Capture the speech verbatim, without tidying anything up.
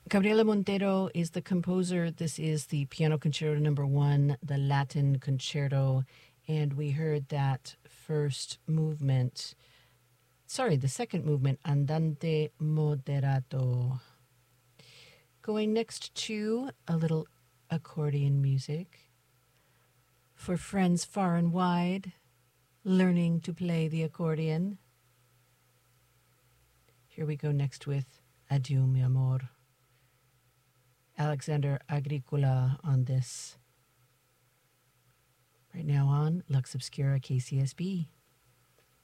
Gabriela Montero is the composer. This is the Piano Concerto number one, the Latin Concerto. And we heard that first movement, sorry, the second movement, Andante Moderato. Going next to a little accordion music for friends far and wide learning to play the accordion. Here we go next with Adieu, mi amor. Alexander Agricola on this. Right now on Lux Obscura K C S B.